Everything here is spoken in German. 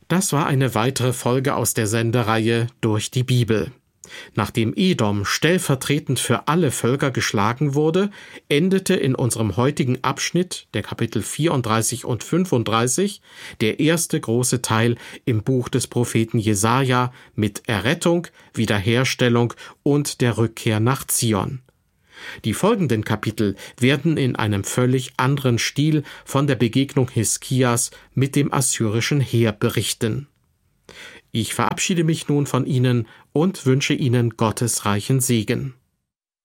Das war eine weitere Folge aus der Sendereihe Durch die Bibel. Nachdem Edom stellvertretend für alle Völker geschlagen wurde, endete in unserem heutigen Abschnitt, der Kapitel 34 und 35, der erste große Teil im Buch des Propheten Jesaja mit Errettung, Wiederherstellung und der Rückkehr nach Zion. Die folgenden Kapitel werden in einem völlig anderen Stil von der Begegnung Hiskias mit dem assyrischen Heer berichten. Ich verabschiede mich nun von Ihnen und wünsche Ihnen Gottes reichen Segen.